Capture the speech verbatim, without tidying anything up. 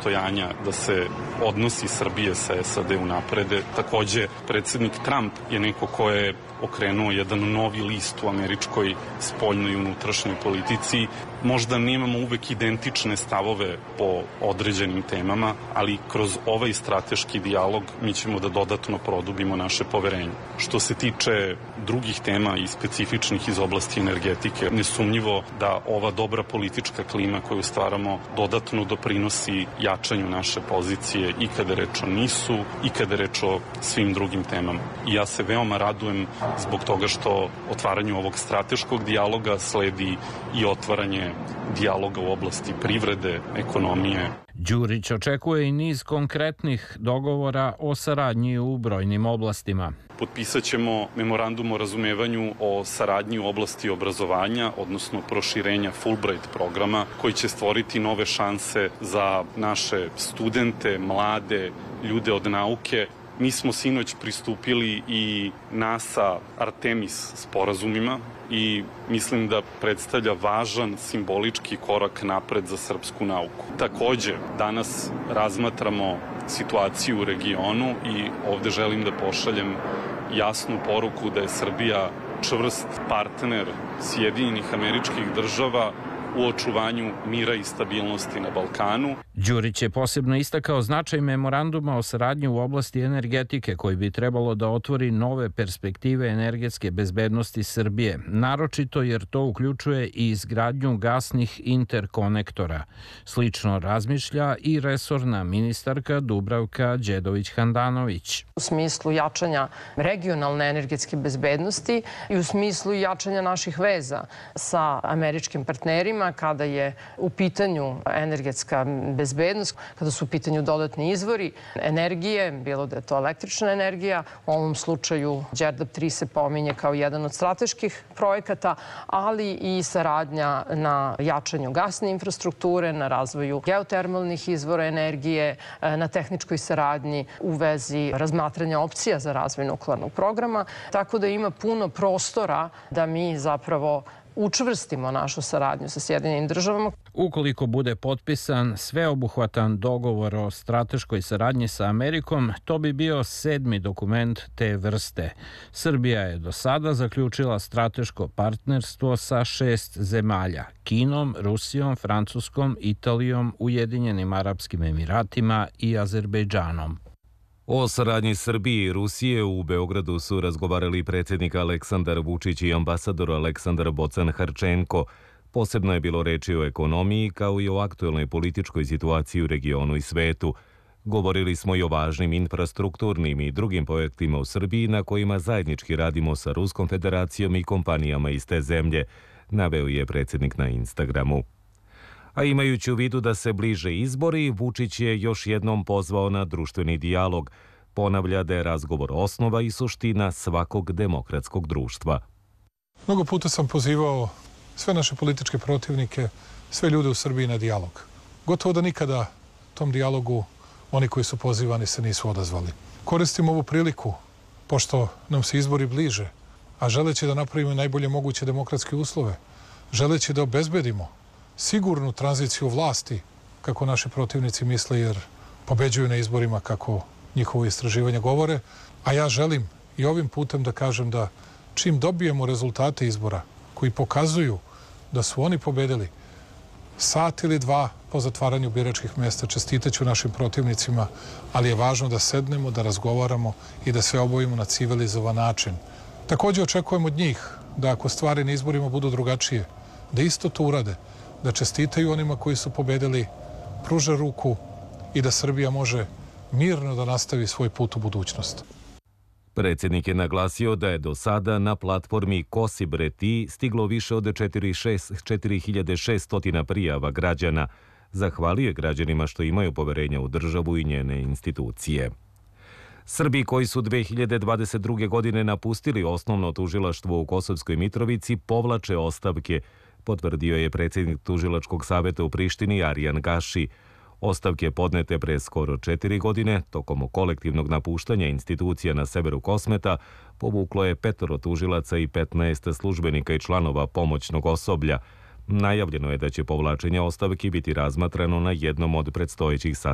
nastojanja da se odnosi Srbije sa S A D unaprede. Takođe, predsednik Trump je neko ko je okrenuo jedan novi list u američkoj spoljnoj i unutrašnjoj politici. Možda nemamo uvek identične stavove po određenim temama, ali kroz ovaj strateški dijalog mi ćemo da dodatno produbimo naše poverenje. Što se tiče drugih tema i specifičnih iz oblasti energetike, nesumnjivo da ova dobra politička klima koju stvaramo dodatno doprinosi jačanju naše pozicije i kada reč o NIS-u i kada reč o svim drugim temama. I ja se veoma radujem zbog toga što otvaranju ovog strateškog dijaloga sledi i otvaranje dijaloga u oblasti privrede, ekonomije. Đurić očekuje i niz konkretnih dogovora o saradnji u brojnim oblastima. Potpisat ćemo memorandum o razumevanju o saradnji u oblasti obrazovanja, odnosno proširenja Fulbright programa, koji će stvoriti nove šanse za naše studente, mlade, ljude od nauke. Mi smo sinoć pristupili i NASA Artemis sporazumima i mislim da predstavlja važan simbolički korak napred za srpsku nauku. Takođe, danas razmatramo situaciju u regionu i ovde želim da pošaljem jasnu poruku da je Srbija čvrst partner Sjedinjenih Američkih Država u očuvanju mira i stabilnosti na Balkanu. Đurić je posebno istakao značaj memoranduma o saradnji u oblasti energetike koji bi trebalo da otvori nove perspektive energetske bezbednosti Srbije, naročito jer to uključuje i izgradnju gasnih interkonektora. Slično razmišlja i resorna ministarka Dubravka Đedović-Handanović. U smislu jačanja regionalne energetske bezbednosti i u smislu jačanja naših veza sa američkim partnerima kada je u pitanju energetska bezbednost, kada su u pitanju dodatni izvori energije, bilo da je to električna energija, u ovom slučaju Đerdap tri se pominje kao jedan od strateških projekata, ali i saradnja na jačanju gasne infrastrukture, na razvoju geotermalnih izvora energije, na tehničkoj saradnji u vezi razmatranja opcija za razvoj nuklearnog programa, tako da ima puno prostora da mi zapravo učvrstimo našu saradnju sa Sjedinjenim Državama. Ukoliko bude potpisan sveobuhvatan dogovor o strateškoj saradnji sa Amerikom, to bi bio sedmi dokument te vrste. Srbija je do sada zaključila strateško partnerstvo sa šest zemalja: Kinom, Rusijom, Francuskom, Italijom, Ujedinjenim Arapskim Emiratima i Azerbejdžanom. O saradnji Srbije i Rusije u Beogradu su razgovarali predsjednik Aleksandar Vučić i ambasador Aleksandar Bocan-Harčenko. Posebno je bilo reči o ekonomiji kao i o aktuelnoj političkoj situaciji u regionu i svetu. Govorili smo i o važnim infrastrukturnim i drugim projektima u Srbiji na kojima zajednički radimo sa Ruskom federacijom i kompanijama iz te zemlje, naveo je predsjednik na Instagramu. A imajući u vidu da se bliže izbori, Vučić je još jednom pozvao na društveni dijalog. Ponavlja da je razgovor osnova i suština svakog demokratskog društva. Mnogo puta sam pozivao sve naše političke protivnike, sve ljude u Srbiji na dijalog. Gotovo da nikada tom dijalogu oni koji su pozivani se nisu odazvali. Koristim ovu priliku, pošto nam se izbori bliže, a želeći da napravimo najbolje moguće demokratske uslove, želeći da obezbedimo sigurnu tranziciju vlasti, kako naši protivnici misle, jer pobeđuju na izborima kako njihovo istraživanje govore, a ja želim i ovim putem da kažem da čim dobijemo rezultate izbora koji pokazuju da su oni pobedili, sat ili dva po zatvaranju biračkih mjesta, čestitaću našim protivnicima, ali je važno da sednemo, da razgovaramo i da sve obavimo na civilizovan način. Također očekujem od njih da ako stvari na izborima budu drugačije, da isto to urade, da čestitaju onima koji su pobedili, pruže ruku i da Srbija može mirno da nastavi svoj put u budućnost. Predsjednik je naglasio da je do sada na platformi Kosi bre ti stiglo više od četiri hiljade šesto prijava građana. Zahvalio je građanima što imaju poverenja u državu i njene institucije. Srbi koji su dve hiljade dvadeset druge. godine napustili osnovno tužilaštvo u Kosovskoj Mitrovici povlače ostavke, potvrdio je predsjednik Tužilačkog saveta u Prištini Arijan Gaši. Ostavke podnete pre skoro četiri godine, tokom kolektivnog napuštanja institucija na severu Kosmeta, povuklo je petoro tužilaca i petnaest službenika i članova pomoćnog osoblja. Najavljeno je da će povlačenje ostavki biti razmatrano na jednom od predstojećih sastanaka